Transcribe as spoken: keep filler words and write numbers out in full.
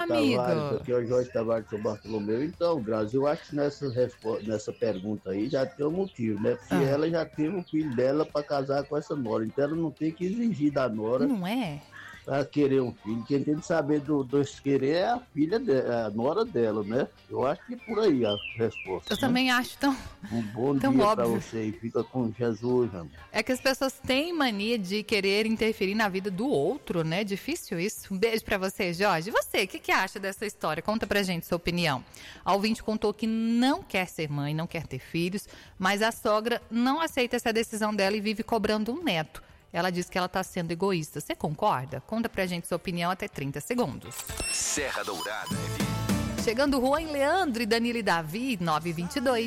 amigo. Tavares, aqui é o Jorge Tavares do Bartolomeu. Então, o Brasil, acho que nessa, respo- nessa pergunta aí já tem um motivo, né? Porque Ah. ela já teve o filho dela pra casar com essa nora. Então ela não tem que exigir da nora Não é? pra querer um filho. Quem tem que saber do, dos querer é a filha dela, a nora dela, né? Eu acho que é por aí a resposta. Eu né? também acho tão... Um bom tão dia óbvio. pra você e fica com Jesus, amor. É que as pessoas têm mania de querer interferir na vida do outro, né? Difícil isso. Um beijo pra você, Jorge. E você, o que, que acha dessa história? Conta pra gente sua opinião. A ouvinte contou que não quer ser mãe, não quer ter filhos, mas a sogra não aceita essa decisão dela e vive cobrando um neto. Ela diz que ela tá sendo egoísta. Você concorda? Conta pra gente sua opinião até trinta segundos. Serra Dourada. Chegando Juan Leandro e Danilo e Davi, nove e vinte e dois.